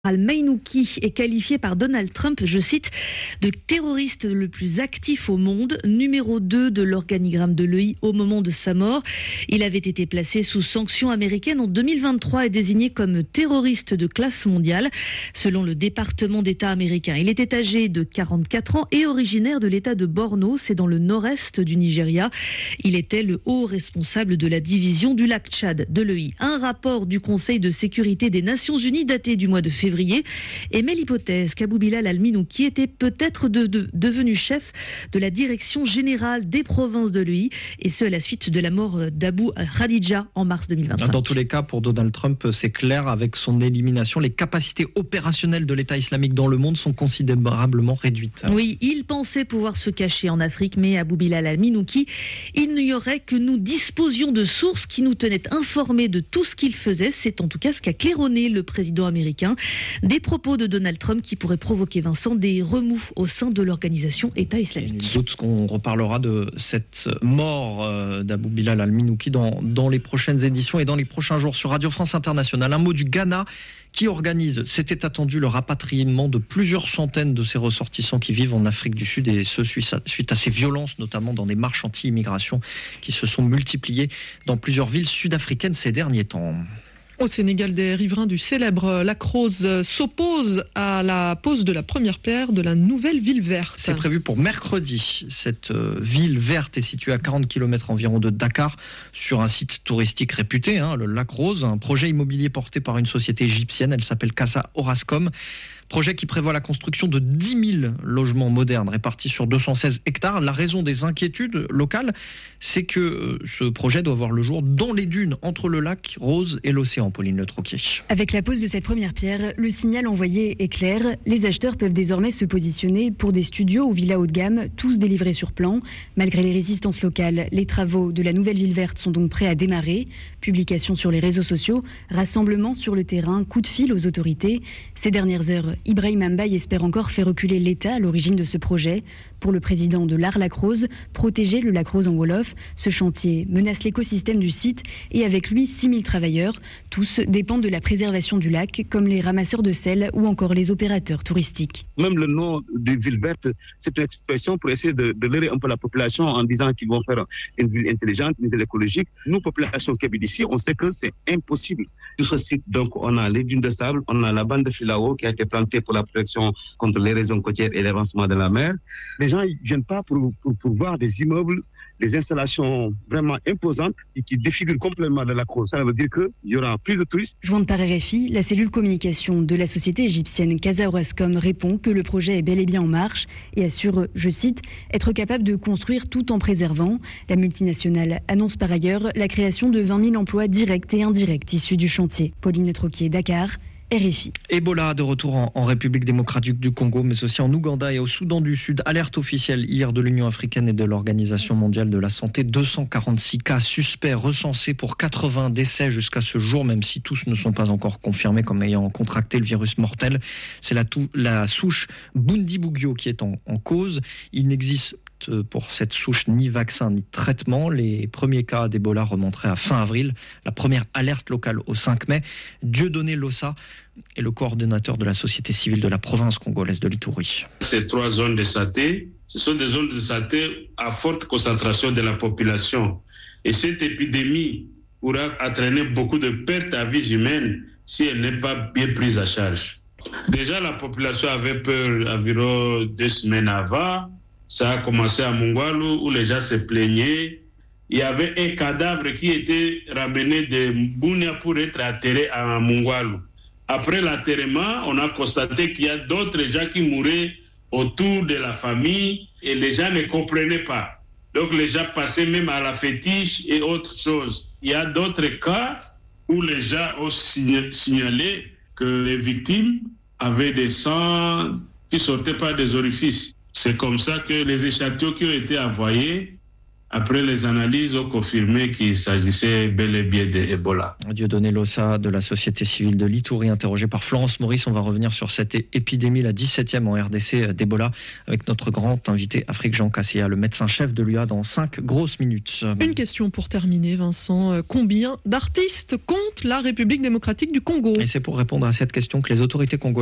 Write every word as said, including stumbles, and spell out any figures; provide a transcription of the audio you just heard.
Al-Maynoki est qualifié par Donald Trump, je cite, de terroriste le plus actif au monde, numéro deux de l'organigramme de l'E I au moment de sa mort. Il avait été placé sous sanction américaine en deux mille vingt-trois et désigné comme terroriste de classe mondiale, selon le département d'État américain. Il était âgé de quarante-quatre ans et originaire de l'État de Borno, c'est dans le nord-est du Nigeria. Il était le haut responsable de la division du lac Tchad de l'E I. Un rapport du Conseil de sécurité des Nations Unies daté du mois de février émet l'hypothèse qu'Abou Bilal Al-Minouki était peut-être de, de, devenu chef de la direction générale des provinces de l'E I, et ce à la suite de la mort d'Abou Khadija en mars deux mille vingt-cinq. Dans tous les cas, pour Donald Trump, c'est clair, avec son élimination, les capacités opérationnelles de l'État islamique dans le monde sont considérablement réduites. Oui, il pensait pouvoir se cacher en Afrique, mais Abou Bilal Al-Minouki ignorait que nous disposions de sources qui nous tenaient informés de tout ce qu'il faisait. C'est en tout cas ce qu'a claironné le président américain. Des propos de Donald Trump qui pourraient provoquer, Vincent, des remous au sein de l'organisation État islamique. Il doute qu'on reparlera de cette mort d'Abou Bilal Al-Minouki dans, dans les prochaines éditions et dans les prochains jours sur Radio France Internationale. Un mot du Ghana qui organise, c'était attendu, le rapatriement de plusieurs centaines de ses ressortissants qui vivent en Afrique du Sud, et ce suite à ces violences, notamment dans des marches anti-immigration qui se sont multipliées dans plusieurs villes sud-africaines ces derniers temps. Au Sénégal, des riverains du célèbre Lac Rose s'opposent à la pose de la première pierre de la nouvelle ville verte. C'est prévu pour mercredi. Cette ville verte est située à quarante kilomètres environ de Dakar, sur un site touristique réputé, hein, le Lac Rose, un projet immobilier porté par une société égyptienne, elle s'appelle Casa Orascom. Projet qui prévoit la construction de dix mille logements modernes répartis sur deux cent seize hectares. La raison des inquiétudes locales, c'est que ce projet doit voir le jour dans les dunes entre le lac Rose et l'océan. Pauline Le Troquier. Avec la pose de cette première pierre, le signal envoyé est clair. Les acheteurs peuvent désormais se positionner pour des studios ou villas haut de gamme, tous délivrés sur plan. Malgré les résistances locales, les travaux de la nouvelle ville verte sont donc prêts à démarrer. Publication sur les réseaux sociaux, rassemblement sur le terrain, coup de fil aux autorités. Ces dernières heures, Ibrahim Mbaye espère encore faire reculer l'État à l'origine de ce projet. Pour le président de l'Art Lac Rose, protéger le Lac Rose en Wolof, ce chantier menace l'écosystème du site et avec lui six mille travailleurs. Tous dépendent de la préservation du lac, comme les ramasseurs de sel ou encore les opérateurs touristiques. Même le nom de ville verte, c'est une expression pour essayer de, de leurrer un peu la population en disant qu'ils vont faire une ville intelligente, une ville écologique. Nous, population qui habite ici, on sait que c'est impossible. Sur ce site, donc, on a les dunes de sable, on a la bande de filao qui a été plantée pour la protection contre l'érosion côtière et l'avancement de la mer. Les gens ne viennent pas pour, pour, pour voir des immeubles, des installations vraiment imposantes et qui défigurent complètement de la Rose. Ça veut dire qu'il y aura plus de touristes. Jointe par R F I, la cellule communication de la société égyptienne Casa Orascom répond que le projet est bel et bien en marche et assure, je cite, être capable de construire tout en préservant. La multinationale annonce par ailleurs la création de vingt mille emplois directs et indirects issus du chantier. Pauline Troquier, Dakar. R F I. Ebola de retour en, en République démocratique du Congo, mais aussi en Ouganda et au Soudan du Sud. Alerte officielle hier de l'Union africaine et de l'Organisation mondiale de la santé. deux cent quarante-six cas suspects recensés pour quatre-vingts décès jusqu'à ce jour, même si tous ne sont pas encore confirmés comme ayant contracté le virus mortel. C'est la, tou- la souche Bundibugyo qui est en, en cause. Il n'existe pour cette souche ni vaccin ni traitement. Les premiers cas d'Ebola remonteraient à fin avril. La première alerte locale au cinq mai. Dieudonné Lossa est le coordonnateur de la société civile de la province congolaise de l'Ituri. Ces trois zones de santé, ce sont des zones de santé à forte concentration de la population. Et cette épidémie pourra entraîner beaucoup de pertes à vie humaine si elle n'est pas bien prise en charge. Déjà, la population avait peur environ deux semaines avant. Ça a commencé à Mungwalu où les gens se plaignaient. Il y avait un cadavre qui était ramené de Bunia pour être enterré à Mungwalu. Après l'enterrement, on a constaté qu'il y a d'autres gens qui mouraient autour de la famille et les gens ne comprenaient pas. Donc les gens passaient même à la fétiche et autres choses. Il y a d'autres cas où les gens ont signalé que les victimes avaient des sangs qui ne sortaient pas des orifices. C'est comme ça que les échantillons qui ont été envoyés Après, les analyses ont confirmé qu'il s'agissait bel et bien d'Ebola. Dieudonné Lossa de la Société civile de l'Itourie, interrogé par Florence Maurice. On va revenir sur cette épidémie, la dix-septième en R D C d'Ebola, avec notre grand invité Afrique Jean Cassia, le médecin-chef de l'U A, dans cinq grosses minutes. Une question pour terminer, Vincent. Combien d'artistes compte la République démocratique du Congo ? Et c'est pour répondre à cette question que les autorités congolaises